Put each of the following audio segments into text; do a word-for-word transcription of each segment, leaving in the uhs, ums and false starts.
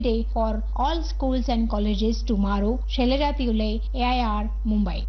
day for all schools and colleges tomorrow. Shailaja Tiule, A I R, Mumbai.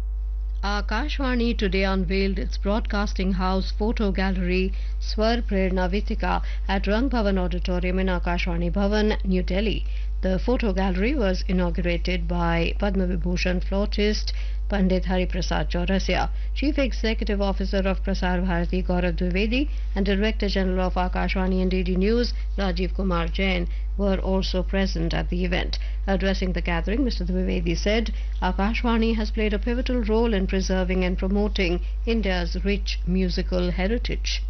Akashvani today unveiled its broadcasting house photo gallery Swar Prerna Vitika at Rang Bhavan Auditorium in Akashvani Bhavan, New Delhi. The photo gallery was inaugurated by Padma Vibhushan flautist Pandit Hari Prasad Chaurasia. Chief Executive Officer of Prasar Bharati Gaurav Dwivedi and Director General of Akashvani and D D News Rajiv Kumar Jain were also present at the event. Addressing the gathering, Mister Dwivedi said, Akashvani has played a pivotal role in preserving and promoting India's rich musical heritage.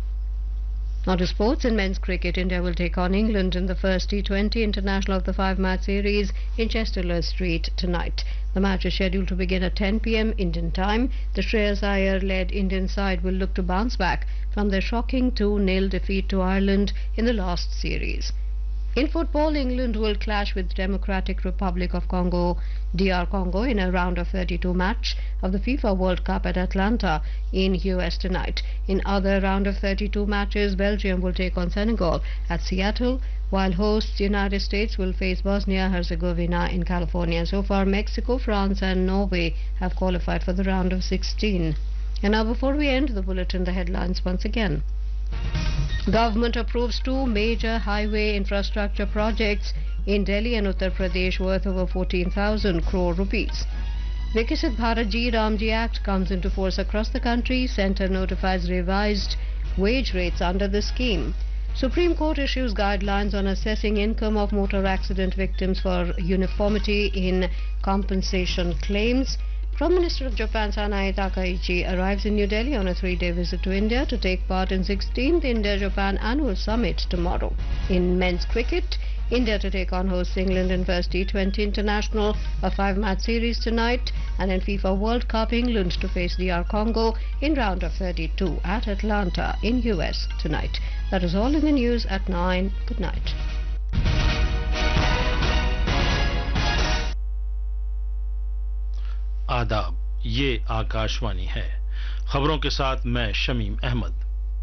Now to sports. In men's cricket, India will take on England in the first T twenty International of the five-match series in Chester Street tonight. The match is scheduled to begin at ten p m Indian time. The Shreyas Iyer-led Indian side will look to bounce back from their shocking two nil defeat to Ireland in the last series. In football, England will clash with Democratic Republic of Congo, D R Congo, in a round of thirty-two match of the FIFA World Cup at Atlanta in U S tonight. In other round of thirty-two matches, Belgium will take on Senegal at Seattle, while hosts United States will face Bosnia-Herzegovina in California. So far, Mexico, France and Norway have qualified for the round of sixteen. And now, before we end the bulletin, the headlines once again. Government approves two major highway infrastructure projects in Delhi and Uttar Pradesh worth over fourteen thousand crore rupees. Viksit Bharat Ji Ramji Act comes into force across the country. Centre notifies revised wage rates under the scheme. Supreme Court issues guidelines on assessing income of motor accident victims for uniformity in compensation claims. Prime Minister of Japan Sanae Takaichi arrives in New Delhi on a three-day visit to India to take part in sixteenth India-Japan Annual Summit tomorrow. In men's cricket, India to take on host England in first T twenty International, a five-match series tonight, and in FIFA World Cup, England to face D R Congo in round of thirty-two at Atlanta in U S tonight. That is all in the news at nine. Good night. आदाब, ये आकाशवाणी है। खबरों के साथ मैं शमीम अहमद।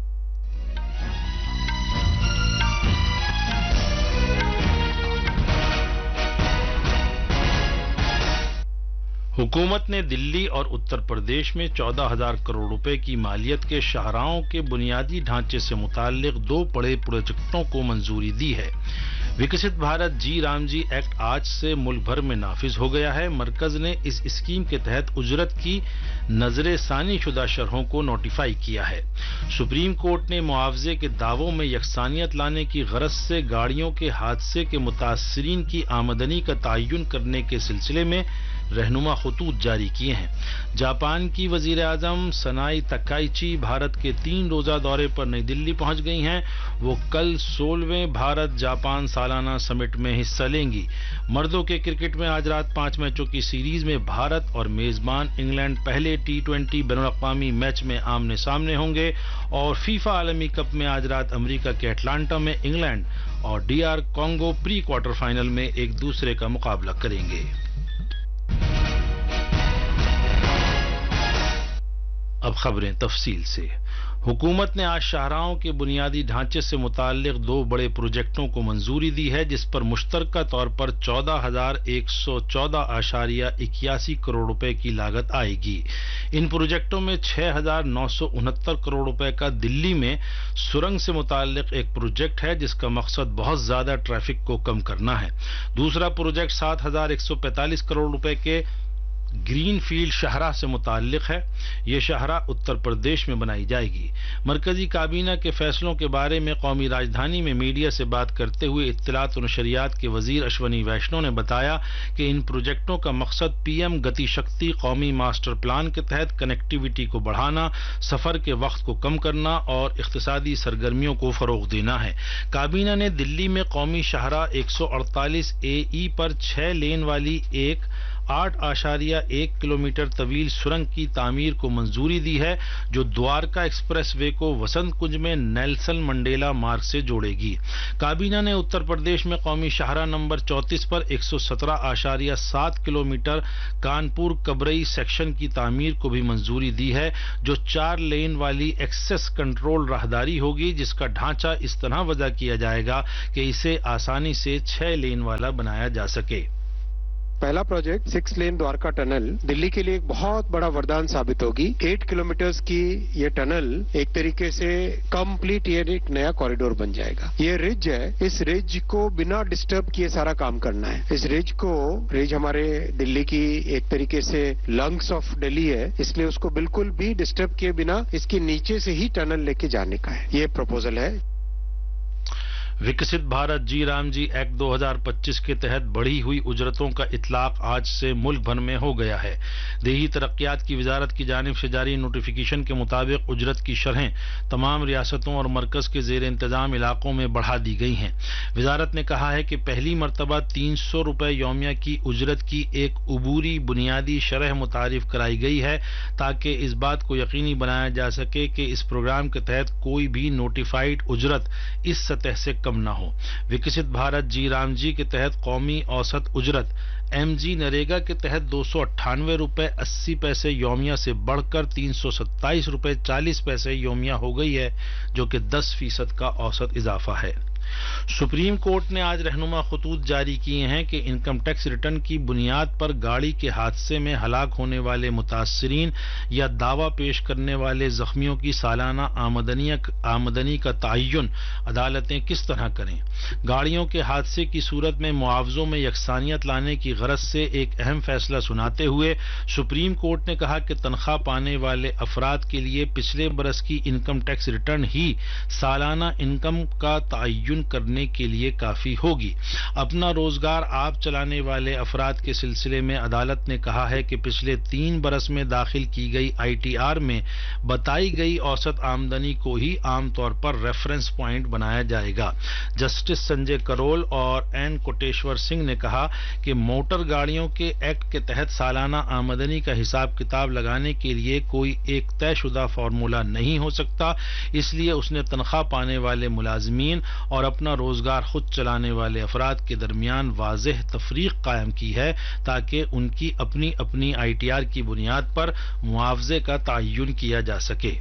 हुकूमत ने दिल्ली और उत्तर प्रदेश में चौदह हजार करोड़ रुपए की मालियत के शाहराहों के बुनियादी ढांचे से मुताल्लिक दो बड़े प्रोजेक्टों को मंजूरी दी है। विकसित भारत जी रामजी एक्ट आज से मुल्क भर में नाफिज हो गया है। मरकज ने इस स्कीम के तहत उजरत की नजरे सानी शुदा शरहों को नोटिफाई किया है। सुप्रीम कोर्ट ने मुआवजे के दावों में यकसानियत लाने की गरज से गाड़ियों के हादसे के मुतासरीन की आमदनी का तयन करने के सिलसिले में रहनुमा खतूत जारी किए हैं। जापान की वजीर आजम सनाई तकाइची भारत के तीन रोजा दौरे पर नई दिल्ली पहुंच गई हैं। वो कल सोलहवें भारत जापान सालाना समिट में हिस्सा लेंगी। मर्दों के क्रिकेट में आज रात पांच मैचों की सीरीज में भारत और मेजबान इंग्लैंड पहले टी ट्वेंटी बैनुल-अक़वामी मैच में आमने सामने होंगे और फीफा आलमी कप में आज रात अमेरिका के अटलांटा में इंग्लैंड और D R Congo pre quarter final में एक दूसरे का मुकाबला करेंगे। अब खबरें तफसील से। हुकूमत ने आज शाहराहों के बुनियादी ढांचे से मुताल्लिक दो बड़े प्रोजेक्टों को मंजूरी दी है, जिस पर मुश्तरका तौर पर चौदह हजार एक सौ चौदह आशारिया इक्यासी करोड़ रुपए की लागत आएगी। इन प्रोजेक्टों में छह हजार नौ सौ उनहत्तर करोड़ रुपए का दिल्ली में सुरंग से मुताल्लिक एक प्रोजेक्ट है, जिसका मकसद बहुत ज्यादा ट्रैफिक को कम करना है। दूसरा प्रोजेक्ट सात हजार एक सौ पैंतालीस करोड़ रुपए के ग्रीन फील्ड शाहराह से मुताल्लिक है। ये शाहराह उत्तर प्रदेश में बनाई जाएगी। मरकजी काबीना के फैसलों के बारे में कौमी राजधानी में मीडिया से बात करते हुए इत्तलात और नशरियात के वजीर अश्वनी वैष्णव ने बताया कि इन प्रोजेक्टों का मकसद पीएम गति शक्ति कौमी मास्टर प्लान के तहत कनेक्टिविटी को बढ़ाना, सफर के वक्त को कम करना और इक्तिसादी सरगर्मियों को फरोग देना है। काबीना ने दिल्ली में कौमी शाहराह एक सौ अड़तालीस ए ई पर छह लेन वाली एक आठ आशारिया एक किलोमीटर तवील सुरंग की तामीर को मंजूरी दी है, जो द्वारका एक्सप्रेस वे को वसंत कुंज में नेल्सन मंडेला मार्ग से जोड़ेगी। काबीना ने उत्तर प्रदेश में कौमी शाहराह नंबर चौंतीस पर एक सौ सत्रह आशारिया सात किलोमीटर कानपुर कबरई सेक्शन की तामीर को भी मंजूरी दी है, जो चार लेन वाली एक्सेस कंट्रोल राहदारी होगी, जिसका ढांचा इस तरह वजह किया जाएगा कि इसे आसानी से छह लेन वाला बनाया जा सके। पहला project six lane Dwarka tunnel Delhi के लिए एक बहुत बड़ा वरदान साबित होगी। एट किलोमीटर्स की ये टनल एक तरीके से कंप्लीट ये एक नया कॉरिडोर बन जाएगा। ये रिज है, इस रिज को बिना डिस्टर्ब किए सारा काम करना है। इस रिज को रिज हमारे दिल्ली की एक तरीके से लंग्स ऑफ दिल्ली है, इसलिए उसको बिल्कुल भी डिस्टर्ब किए बिना इसके नीचे से ही टनल लेके जाने का है, ये प्रपोजल है। विकसित भारत जी राम जी एक्ट दो हज़ार पच्चीस के तहत बढ़ी हुई उजरतों का इतलाक आज से मुल्क भर में हो गया है। देही तरक्यात की वजारत की जानिब से जारी नोटिफिकेशन के मुताबिक उजरत की शरहें तमाम रियासतों और मरकज के जेर इंतजाम इलाकों में बढ़ा दी गई हैं। वजारत ने कहा है कि पहली मरतबा तीन सौ रुपये यौमिया की उजरत की एक उबूरी बुनियादी शरह मुतारिफ कराई गई है, ताकि इस बात को यकीनी बनाया जा सके कि इस प्रोग्राम के तहत कोई भी नोटिफाइड उजरत इस सतह से कम न हो। विकसित भारत जी राम जी के तहत कौमी औसत उजरत एम जी नरेगा के तहत दो सौ अट्ठानवे रुपये अस्सी पैसे यौमिया से बढ़कर तीन सौ सत्ताईस रुपये चालीस पैसे यौमिया हो गई है, जो कि दस फीसद का औसत इजाफा है। सुप्रीम कोर्ट ने आज रहनुमा खतूत जारी किए हैं कि इनकम टैक्स रिटर्न की बुनियाद पर गाड़ी के हादसे में हलाक होने वाले मुतासरीन या दावा पेश करने वाले जख्मियों की सालाना आमदनी का तयन अदालतें किस तरह करें। गाड़ियों के हादसे की सूरत में मुआवजों में यकसानियत लाने की गरज से एक अहम फैसला सुनाते हुए सुप्रीम कोर्ट ने कहा कि तनख्वाह पाने वाले अफराद के लिए पिछले बरस की इनकम टैक्स रिटर्न ही सालाना इनकम का तयन करने के लिए काफी होगी। अपना रोजगार आप चलाने वाले अफराद के सिलसिले में अदालत ने कहा है कि पिछले तीन बरस में दाखिल की गई आई टी आर में बताई गई औसत आमदनी को ही आमतौर पर रेफरेंस पॉइंट बनाया जाएगा। जस्टिस संजय करोल और एन कोटेश्वर सिंह ने कहा कि मोटर गाड़ियों के एक्ट के तहत सालाना आमदनी का हिसाब किताब लगाने के लिए कोई एक तयशुदा फार्मूला नहीं हो सकता, इसलिए उसने तनख्वाह पाने वाले मुलाजमीन और अपना रोजगार खुद चलाने वाले अफराद के दरमियान वाज़ेह तफरीक कायम की है, ताकि उनकी अपनी अपनी आई टी आर की बुनियाद पर मुआवजे का तयन किया जा सके।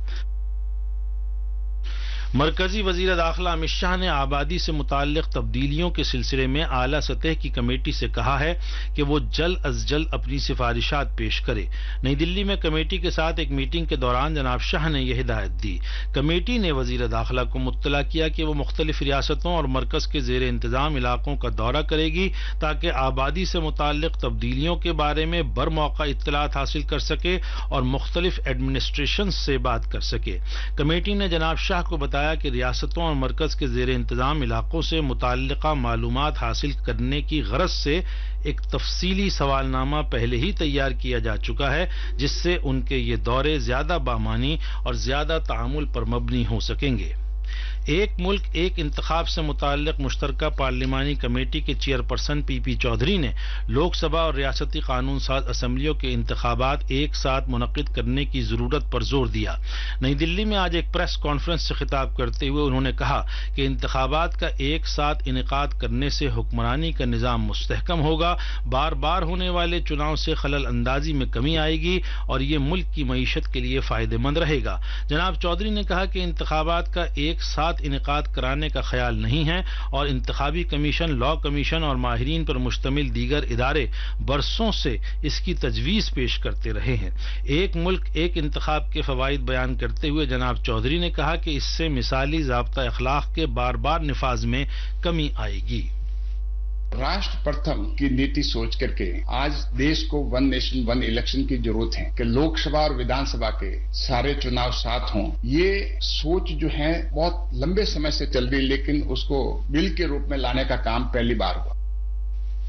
मरकजी वजीर दाखिला अमित शाह ने आबादी से मुताल्लिक तब्दीलियों के सिलसिले में आला सतह की कमेटी से कहा है कि वो जल्द अज जल्द अपनी सिफारिशात पेश करे। नई दिल्ली में कमेटी के साथ एक मीटिंग के दौरान जनाब शाह ने यह हिदायत दी। कमेटी ने वजीर दाखिला को मुत्तला किया कि वो मुख्तलिफ रियासतों और मरकज के जेर इंतजाम इलाकों का दौरा करेगी, ताकि आबादी से मुताल्लिक तब्दीलियों के बारे में बर मौका इत्तलात हासिल कर सके और मुख्तलिफ एडमिनिस्ट्रेशन से बात कर सके। कमेटी ने जनाब शाह को बताया कि रियासतों और मरकज के जेर इंतजाम इलाकों से मुताल्लिका मालूमात हासिल करने की गरज से एक तफसीली सवालनामा पहले ही तैयार किया जा चुका है, जिससे उनके ये दौरे ज्यादा बामानी और ज्यादा तामुल पर मबनी हो सकेंगे। एक मुल्क एक इंतखाब से मुताल्लिक मुश्तरका पार्लिमानी कमेटी के चेयरपर्सन पी पी चौधरी ने लोकसभा और रियासती कानून साज असम्बलियों के इंतखाबात एक साथ मुनक्किद करने की जरूरत पर जोर दिया। नई दिल्ली में आज एक प्रेस कॉन्फ्रेंस से खिताब करते हुए उन्होंने कहा कि इंतखाबात का एक साथ इनेकाद करने से हुक्मरानी का निज़ाम मुस्तहकम होगा, बार बार होने वाले चुनाव से खलल अंदाजी में कमी आएगी और ये मुल्क की मईशत के लिए फायदेमंद रहेगा। जनाब चौधरी ने कहा कि इंतखाबात का एक साथ इनेकाद कराने का ख्याल नहीं है और इंतखाबी कमीशन, लॉ कमीशन और माहिरीन पर मुश्तमिल दीगर इदारे बरसों से इसकी तजवीज पेश करते रहे हैं। एक मुल्क एक इंतखाब के फवाइद बयान करते हुए जनाब चौधरी ने कहा कि इससे मिसाली ज़ाब्ता अखलाक के बार बार निफाज में कमी आएगी। राष्ट्र प्रथम की नीति सोच करके आज देश को वन नेशन वन इलेक्शन की जरूरत है कि लोकसभा और विधानसभा के सारे चुनाव साथ हों। ये सोच जो है बहुत लंबे समय से चल रही, लेकिन उसको बिल के रूप में लाने का काम पहली बार हुआ।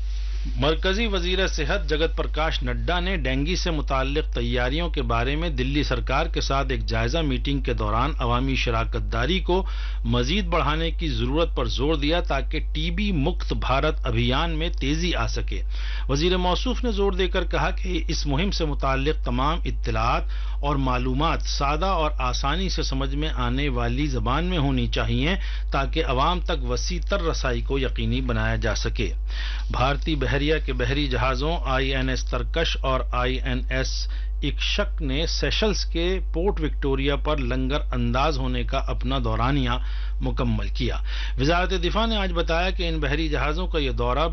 مرکزی وزیر صحت جگت پرکاش نڈا نے ڈینگی سے متعلق تیاریوں کے بارے میں دلی سرکار کے ساتھ ایک جائزہ میٹنگ کے دوران عوامی شراکت داری کو مزید بڑھانے کی ضرورت پر زور دیا تاکہ ٹی بی مکت بھارت ابھیان میں تیزی آ سکے۔ وزیر موصوف نے زور دے کر کہا کہ اس مہم سے متعلق تمام اطلاعات اور معلومات سادہ اور آسانی سے سمجھ میں آنے والی زبان میں ہونی چاہیے تاکہ عوام تک وسیع تر رسائی کو یقینی بنایا جا سکے۔ بھارتی بحریہ کے بحری جہازوں آئی این ایس ترکش اور آئی این ایس اکشک نے سیشلز کے پورٹ وکٹوریہ پر لنگر انداز ہونے کا اپنا دورانیہ مکمل کیا۔ وزارت دفاع نے آج بتایا کہ ان بحری جہازوں کا یہ دورہ